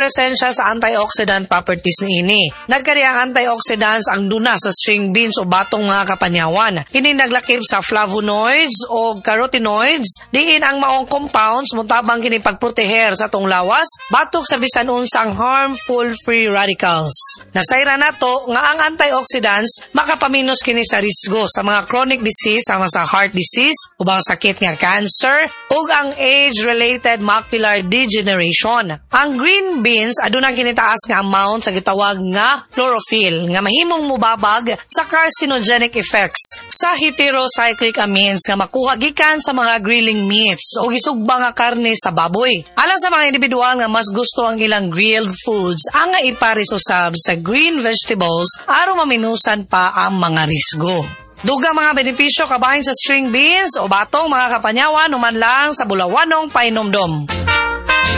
presensya sa antioxidant properties niini. Nagkari ang antioxidants ang duna sa string beans o batong mga kapanyawan. Kini naglakip sa flavonoids o carotenoids, diin ang maong compounds mutabang kini pagproteher sa tong lawas, batok sa bisan unsang harmful free radicals. Nasayra nato nga ang antioxidants makapaminos kini sa risgo sa mga chronic disease sama sa heart disease, ubang sakit nga cancer, ug ang age-related macular degeneration. Ang green beans aduna kinitaas nga amount sa gitawag nga chlorophyll nga mahimong mubabag sa carcinogenic effects sa heterocyclic amines nga makuha gikan sa mga grilling meats o gisugba nga karne sa baboy. Alang sa mga individual nga mas gusto ang ilang grilled foods, ang nga iparisosab sa green vegetables aron maminusan pa ang mga risgo. Dugang mga benepisyo kabahin sa string beans o batong mga kapanyawan human lang sa bulawanong painomdom.